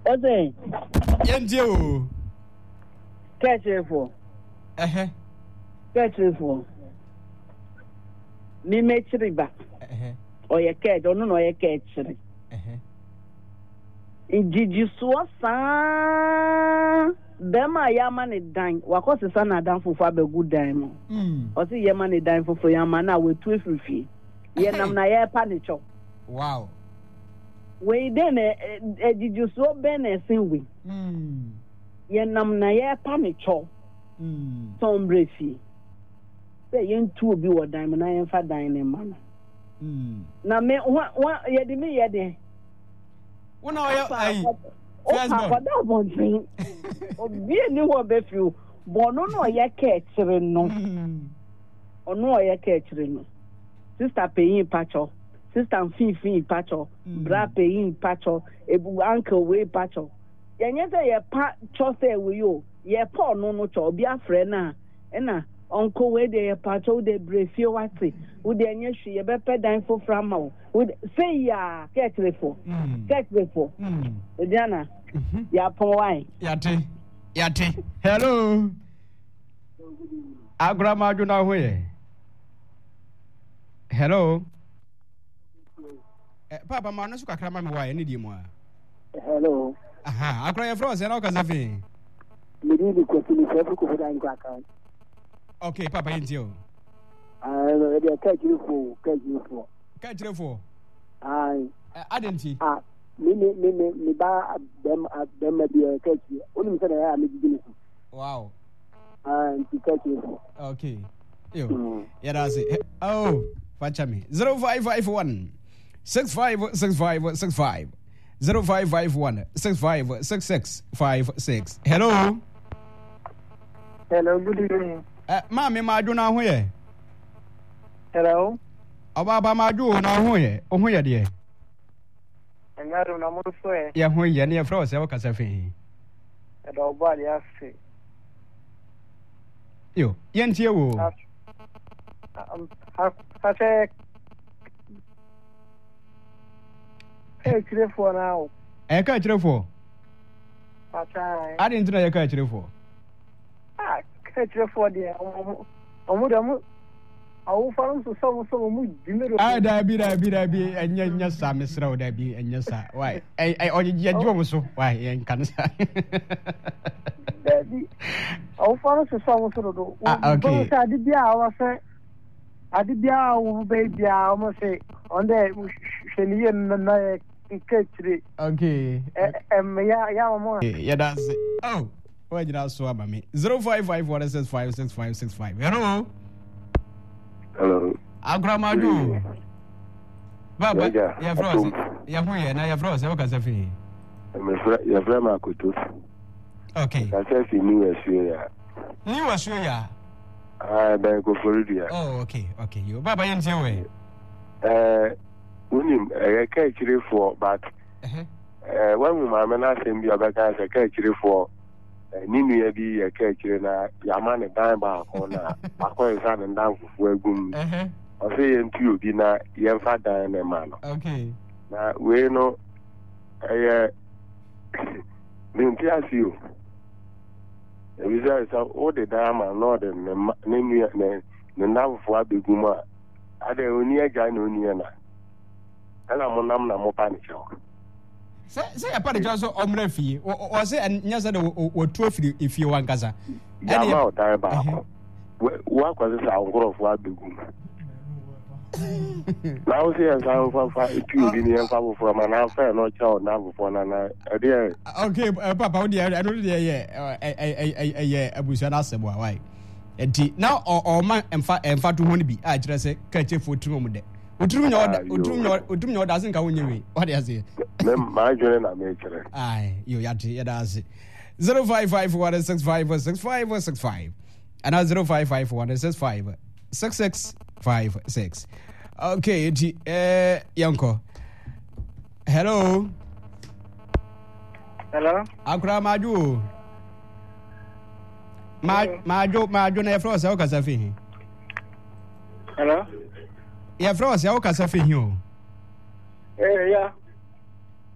Ose. Yendio. Ketchefo. Ketchefo. Me mechiriba. Oye ket, onu no oye ketchiri. Injiji so sa. Bema yama ne dan. Wakosi sana dan fufu abegu dan mo. Osi yama ne dan fufu yama na wetu efifi. Ye nam na ye pa ne cho. Wow. We then ejiji so ben esinwe. Ye nam na ye pa ne cho. Sombrefi. Say yen two obi wo dan mo na yen fa dan ne ma. Na me ye di me ye de. Wona oya ai. Oda bonsin. Obi ni wo be fiu. Bono no ye ka ekire no. Ono ye ka ekire no. Sister paying pacho. Sister fin pacho. Bra paying pacho. Ebu uncle we pacho. Yenye say ye pa cho say we yo. Ye pa no cho obi afre na. Na uncle we de pacho de brefie wate. Wo de enye hwe ye be pe dan fo frama wo. Say ya ka ekire fo. Ka ekire fo. Diana. Ya pon wine. Yate. Hello. Agrama juna hoye. Hello. Papa ma no suka krama me wine ni di mo a. Hello. Aha, akra ye fro se na o kasafi. Me di ko ti se ko ko dan kwa kan. Okay, papa yintio. No, they catch you for. Catch you for. Aye. Adenti. Me ba them be catch you. Only say I am business. Wow. To catch you. Okay. Yo. Yeah, that's it. Oh, watch me. 0551 656565 0551 656656. Hello. Hello, good evening. Mami maju na ho ye. Hello. Baba maju na ho ye. O ho ye de. Engaru na mo so e. Ya ho ye na ye fro se o kasa fe. Da oba de afi. Yo, ye ntie wo. Ha se kire for now. Ka kire for. Atai. Adi ntina ye ka kire for. Kire for de omo awu farum so mu dimero. Da bi enya sa mesra da bi enya sa. Why? Ai oje adwo mo so. Why? En kan sa. Daddy. Awu farum so do. Okay. But adi bia awu se adi bia awu be bia omo se onde sheniye na kechire. Okay. Ya mo. Yeah, that's it. Oh. Why did I so about me? 0551656565. Hello. Hello. Agramadu. Baba, ya froze. Ya huye na ya froze o kasa fi. Ya frama kutu. Okay. Kasa fi ni Australia. Ni Australia. Ben ko Florida. Oh, okay. Yo baba yen tie we. Unim ka kire for but when we mama na sem bi obeka ka kire for ninu ya bi ya ka kire na ya ma ne dan ba ko na akọ isa ne dan fufu agum o se ye ntu obi na ye fa dan ne ma no. Okay. Na we no me nti asio e bi sa o de dan ma no de ne ninu ne dan fufu abegum a ade oni aja na oni na ana mo nam na mo pa ne cho. Say ya pa de so omra fie o se nya se de o tu afiri ifie wan kasa ya ma o dan ba ko wa kwa se sa ngorofo abegum na o se sa fa tu bi ni fa fo ma na fa no cha o na fo na ade. Okay, papa o dia I no dia ye abusia na asebo a why enti na o man emfa to ho ni bi a kire se ka chefo tunu mu de Utrum your doesn't go in your way. What is it? My journey, I make it. Aye, you yati, it does. 0551656565. And 0551656656. Okay, Yanko. Hello. Hello. Akra Maju. Maju na froze o kasafi. Hello. Ya froze o kasafi hiyo. Yeah.